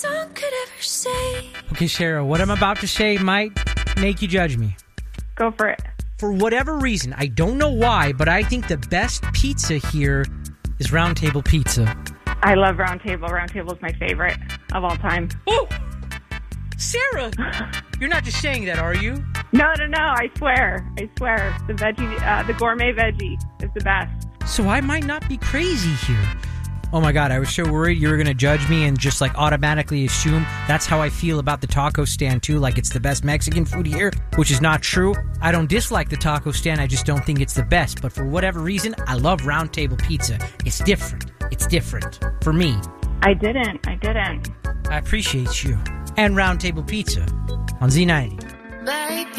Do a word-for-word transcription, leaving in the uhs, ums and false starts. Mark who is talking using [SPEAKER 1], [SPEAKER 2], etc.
[SPEAKER 1] song could ever say.
[SPEAKER 2] Okay, Cheryl, what I'm about to say might make you judge me.
[SPEAKER 3] Go for it.
[SPEAKER 2] For whatever reason, I don't know why, but I think the best pizza here is Round Table Pizza.
[SPEAKER 3] I love Round Table. Round Table is my favorite of all time.
[SPEAKER 2] Oh! Sarah! You're not just saying that, are you?
[SPEAKER 3] No, no, no. I swear. I swear. The veggie, uh, the gourmet veggie is the best.
[SPEAKER 2] So I might not be crazy here. Oh my God, I was so worried you were going to judge me and just like automatically assume that's how I feel about the taco stand too, like it's the best Mexican food here, which is not true. I don't dislike the taco stand, I just don't think it's the best. But for whatever reason, I love Round Table Pizza. It's different. It's different. For me.
[SPEAKER 3] I didn't. I didn't.
[SPEAKER 2] I appreciate you. And Round Table Pizza on Z ninety.
[SPEAKER 1] Baby.